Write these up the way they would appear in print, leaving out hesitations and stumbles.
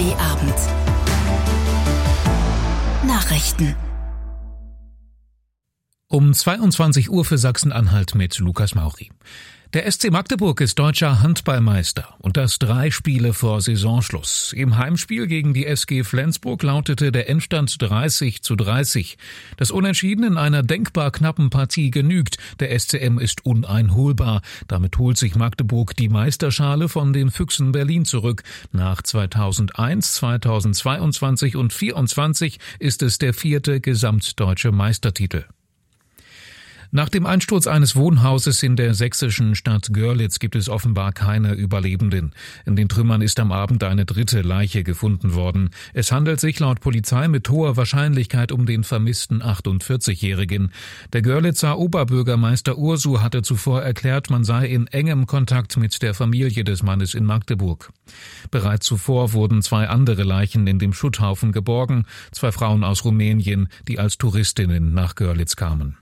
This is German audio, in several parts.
ARD-Abend. Nachrichten. Um 22 Uhr für Sachsen-Anhalt mit Lukas Mauri. Der SC Magdeburg ist deutscher Handballmeister und das 3 Spiele vor Saisonschluss. Im Heimspiel gegen die SG Flensburg lautete der Endstand 30:30. Das Unentschieden in einer denkbar knappen Partie genügt. Der SCM ist uneinholbar. Damit holt sich Magdeburg die Meisterschale von den Füchsen Berlin zurück. Nach 2001, 2022 und 2024 ist es der 4. gesamtdeutsche Meistertitel. Nach dem Einsturz eines Wohnhauses in der sächsischen Stadt Görlitz gibt es offenbar keine Überlebenden. In den Trümmern ist am Abend eine 3. Leiche gefunden worden. Es handelt sich laut Polizei mit hoher Wahrscheinlichkeit um den vermissten 48-Jährigen. Der Görlitzer Oberbürgermeister Ursu hatte zuvor erklärt, man sei in engem Kontakt mit der Familie des Mannes in Magdeburg. Bereits zuvor wurden 2 andere Leichen in dem Schutthaufen geborgen, 2 Frauen aus Rumänien, die als Touristinnen nach Görlitz kamen.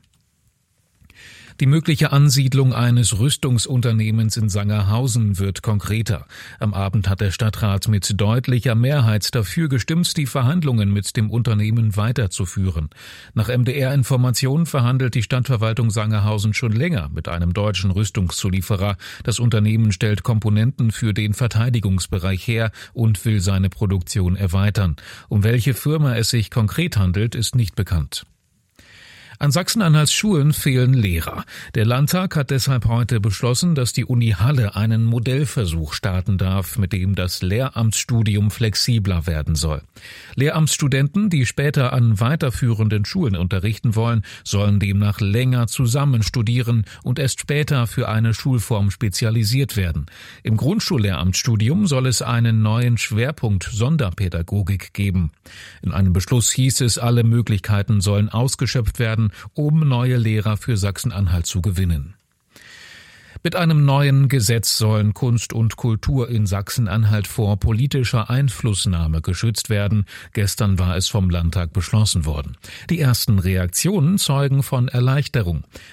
Die mögliche Ansiedlung eines Rüstungsunternehmens in Sangerhausen wird konkreter. Am Abend hat der Stadtrat mit deutlicher Mehrheit dafür gestimmt, die Verhandlungen mit dem Unternehmen weiterzuführen. Nach MDR-Informationen verhandelt die Stadtverwaltung Sangerhausen schon länger mit einem deutschen Rüstungszulieferer. Das Unternehmen stellt Komponenten für den Verteidigungsbereich her und will seine Produktion erweitern. Um welche Firma es sich konkret handelt, ist nicht bekannt. An Sachsen-Anhalts Schulen fehlen Lehrer. Der Landtag hat deshalb heute beschlossen, dass die Uni Halle einen Modellversuch starten darf, mit dem das Lehramtsstudium flexibler werden soll. Lehramtsstudenten, die später an weiterführenden Schulen unterrichten wollen, sollen demnach länger zusammen studieren und erst später für eine Schulform spezialisiert werden. Im Grundschullehramtsstudium soll es einen neuen Schwerpunkt Sonderpädagogik geben. In einem Beschluss hieß es, alle Möglichkeiten sollen ausgeschöpft werden, um neue Lehrer für Sachsen-Anhalt zu gewinnen. Mit einem neuen Gesetz sollen Kunst und Kultur in Sachsen-Anhalt vor politischer Einflussnahme geschützt werden. Gestern war es vom Landtag beschlossen worden. Die ersten Reaktionen zeugen von Erleichterung.